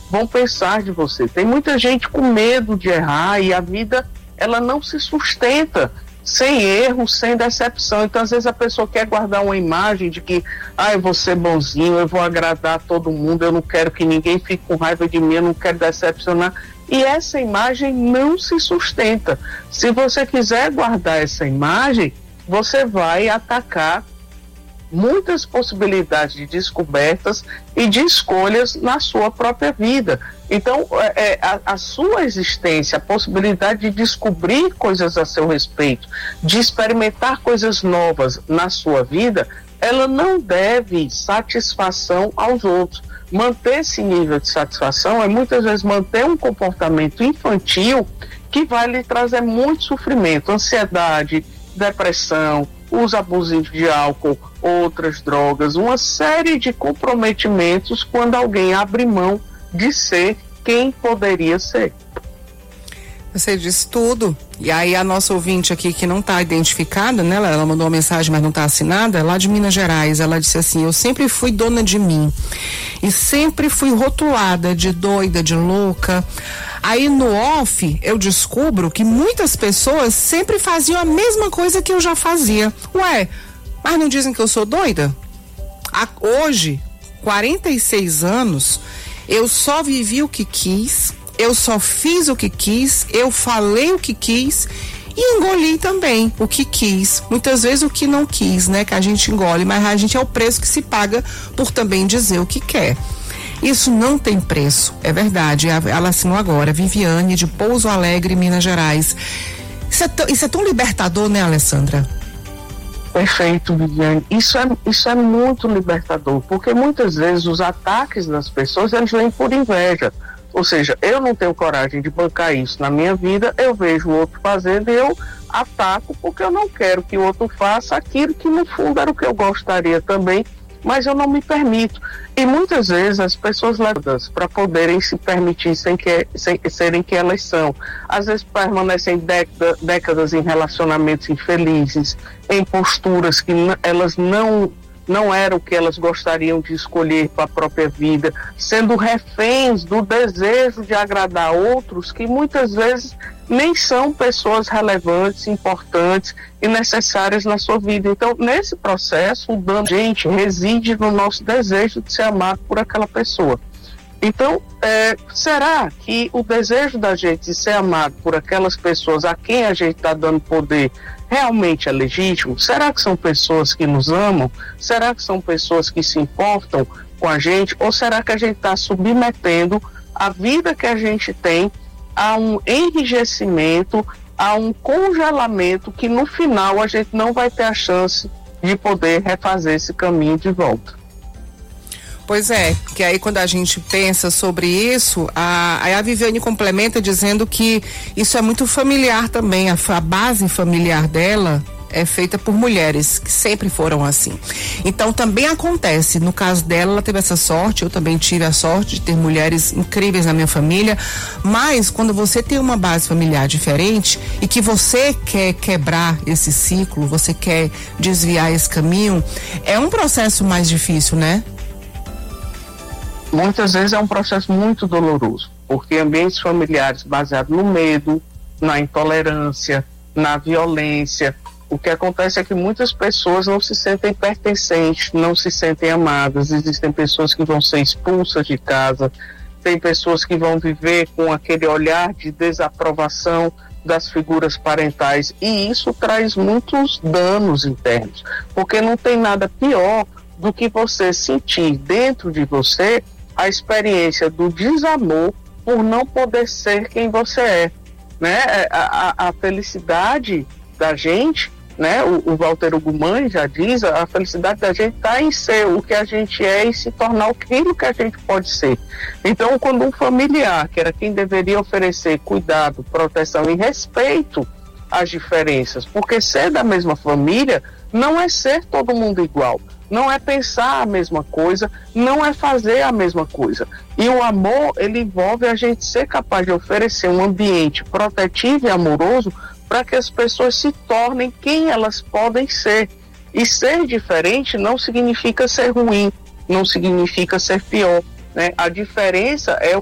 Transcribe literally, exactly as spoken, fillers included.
vão pensar de você. Tem muita gente com medo de errar e a vida, ela não se sustenta sem erro, sem decepção. Então, às vezes a pessoa quer guardar uma imagem de que, ah, eu vou ser bonzinho, eu vou agradar todo mundo, eu não quero que ninguém fique com raiva de mim, eu não quero decepcionar. E essa imagem não se sustenta. Se você quiser guardar essa imagem, você vai atacar muitas possibilidades de descobertas e de escolhas na sua própria vida. Então, é, a, a sua existência, a possibilidade de descobrir coisas a seu respeito, de experimentar coisas novas na sua vida, ela não deve satisfação aos outros. Manter esse nível de satisfação é muitas vezes manter um comportamento infantil que vai lhe trazer muito sofrimento, ansiedade, depressão, uso abusivo de álcool, outras drogas, uma série de comprometimentos quando alguém abre mão de ser quem poderia ser. Você disse tudo. E aí a nossa ouvinte aqui, que não está identificada, né? Ela, ela mandou uma mensagem, mas não está assinada, lá de Minas Gerais. Ela disse assim: eu sempre fui dona de mim e sempre fui rotulada de doida, de louca. Aí no off eu descubro que muitas pessoas sempre faziam a mesma coisa que eu já fazia. Ué, mas não dizem que eu sou doida? A, hoje, quarenta e seis anos, eu só vivi o que quis, eu só fiz o que quis, eu falei o que quis e engoli também o que quis. Muitas vezes o que não quis, né? Que a gente engole, mas a gente é o preço que se paga por também dizer o que quer. Isso não tem preço, é verdade. Ela assinou agora, Viviane, de Pouso Alegre, Minas Gerais. Isso é, tão, isso é tão libertador, né, Alessandra? Perfeito, Viviane. Isso é, isso é muito libertador, porque muitas vezes os ataques das pessoas, eles vêm por inveja. Ou seja, eu não tenho coragem de bancar isso na minha vida, eu vejo o outro fazendo e eu ataco porque eu não quero que o outro faça aquilo que no fundo era o que eu gostaria também, mas eu não me permito. E muitas vezes as pessoas levam para poderem se permitir sem que, sem, serem que elas são. Às vezes permanecem década, décadas em relacionamentos infelizes, em posturas que n- elas não, não eram o que elas gostariam de escolher para a própria vida, sendo reféns do desejo de agradar outros que muitas vezes nem são pessoas relevantes, importantes e necessárias na sua vida. Então, nesse processo, o dano, gente, reside no nosso desejo de ser amado por aquela pessoa. Então, é, será que o desejo da gente de ser amado por aquelas pessoas a quem a gente está dando poder realmente é legítimo? Será que são pessoas que nos amam? Será que são pessoas que se importam com a gente? Ou será que a gente está submetendo a vida que a gente tem a um enrijecimento, a um congelamento que no final a gente não vai ter a chance de poder refazer esse caminho de volta? Pois é, que aí quando a gente pensa sobre isso, a, a Viviane complementa dizendo que isso é muito familiar também, a, a base familiar dela é feita por mulheres que sempre foram assim. Então também acontece, no caso dela, ela teve essa sorte, eu também tive a sorte de ter mulheres incríveis na minha família, mas quando você tem uma base familiar diferente e que você quer quebrar esse ciclo, você quer desviar esse caminho, é um processo mais difícil, né? Muitas vezes é um processo muito doloroso, porque ambientes familiares baseados no medo, na intolerância, na violência, o que acontece é que muitas pessoas não se sentem pertencentes, não se sentem amadas. Existem pessoas que vão ser expulsas de casa, tem pessoas que vão viver com aquele olhar de desaprovação das figuras parentais, e isso traz muitos danos internos, porque não tem nada pior do que você sentir dentro de você a experiência do desamor por não poder ser quem você é, né? A, a, a felicidade da gente, né? O, o Walter Ugumãe já diz, a felicidade da gente está em ser o que a gente é e se tornar aquilo que a gente pode ser. Então, quando um familiar, que era quem deveria oferecer cuidado, proteção e respeito às diferenças, porque ser da mesma família não é ser todo mundo igual, não é pensar a mesma coisa, não é fazer a mesma coisa. E o amor, ele envolve a gente ser capaz de oferecer um ambiente protetivo e amoroso para que as pessoas se tornem quem elas podem ser. E ser diferente não significa ser ruim, não significa ser pior, né? A diferença é o